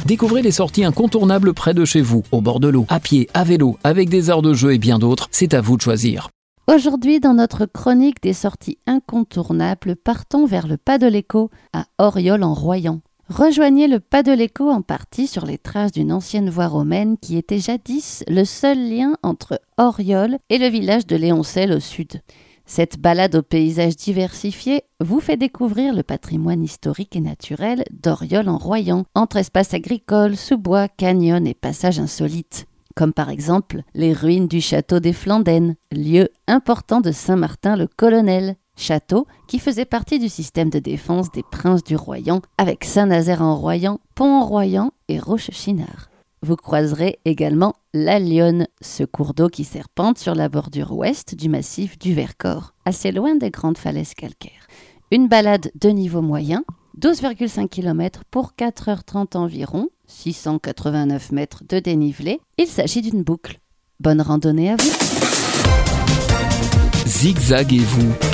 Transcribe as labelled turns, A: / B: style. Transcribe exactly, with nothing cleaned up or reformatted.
A: Découvrez les sorties incontournables près de chez vous, au bord de l'eau, à pied, à vélo, avec des aires de jeu et bien d'autres. C'est à vous de choisir.
B: Aujourd'hui, dans notre chronique des sorties incontournables, partons vers le Pas de l'Écho à Auriol en Royan. Rejoignez le Pas de l'Écho en partie sur les traces d'une ancienne voie romaine qui était jadis le seul lien entre Auriol et le village de Léoncel au sud. Cette balade aux paysages diversifiés vous fait découvrir le patrimoine historique et naturel d'Auriol en Royan, entre espaces agricoles, sous-bois, canyons et passages insolites, comme par exemple les ruines du château des Flandènes, lieu important de Saint-Martin-le-Colonel, château qui faisait partie du système de défense des princes du Royan, avec Saint-Nazaire en Royan, Pont en Royan et Roche-Chinard. Vous croiserez également la Lyonne, ce cours d'eau qui serpente sur la bordure ouest du massif du Vercors, assez loin des grandes falaises calcaires. Une balade de niveau moyen, douze virgule cinq kilomètres pour quatre heures trente environ, six cent quatre-vingt-neuf mètres de dénivelé. Il s'agit d'une boucle. Bonne randonnée à vous.
A: Zigzag et vous.